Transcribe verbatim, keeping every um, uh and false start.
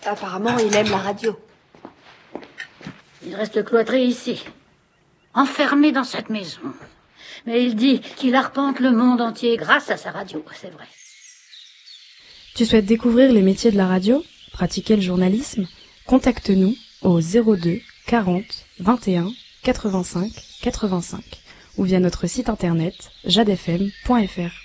Apparemment, il aime la radio. Il reste cloîtré ici, enfermé dans cette maison. Mais il dit qu'il arpente le monde entier grâce à sa radio, c'est vrai. Tu souhaites découvrir les métiers de la radio, pratiquer le journalisme? Contacte-nous au zéro deux quarante vingt et un quatre-vingt-cinq quatre-vingt-cinq ou via notre site internet jadefm point fr.